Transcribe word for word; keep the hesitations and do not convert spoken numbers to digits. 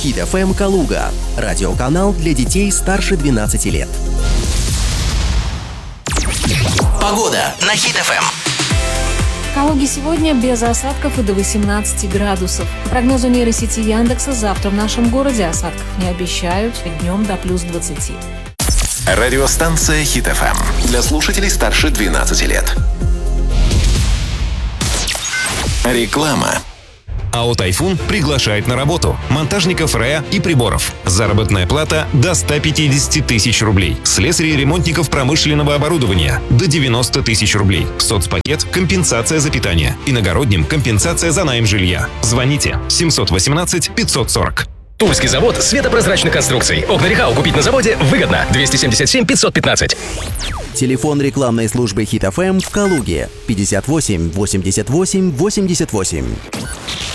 Хит эф эм Калуга. Радиоканал для детей старше двенадцати лет. Погода на Хит эф эм. В Калуге сегодня без осадков и до восемнадцати градусов. По прогнозу нейросети Яндекса, завтра в нашем городе осадков не обещают, днем до плюс двадцати. Радиостанция Хит эф эм для слушателей старше двенадцати лет. Реклама. АО «Тайфун» приглашает на работу монтажников РЭА и приборов. Заработная плата до ста пятидесяти тысяч рублей. Слесарей и ремонтников промышленного оборудования до девяноста тысяч рублей. Соцпакет – компенсация за питание. Иногородним – компенсация за найм жилья. Звоните семьсот восемнадцать пятьсот сорок. Тульский завод светопрозрачных конструкций. Окна Рехау купить на заводе выгодно. двести семьдесят семь пятьсот пятнадцать. Телефон рекламной службы Хит эф эм в Калуге пятьдесят восемь восемьдесят восемь восемьдесят восемь.